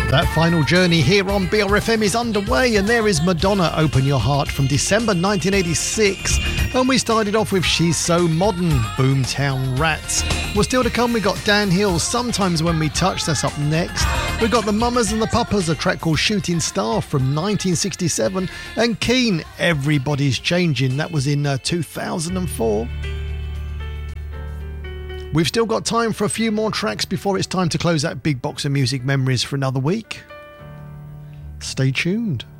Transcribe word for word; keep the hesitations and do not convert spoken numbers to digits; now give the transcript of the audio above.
That final journey here on B R F M is underway, and there is Madonna, Open Your Heart, from December nineteen eighty-six. And we started off with She's So Modern, Boomtown Rats. Well, still to come, we got Dan Hill, Sometimes When We Touch, that's up next. We got the Mamas and the Papas, a track called Shooting Star from nineteen sixty-seven. And Keane, Everybody's Changing, that was in uh, two thousand four. We've still got time for a few more tracks before it's time to close that big box of music memories for another week. Stay tuned.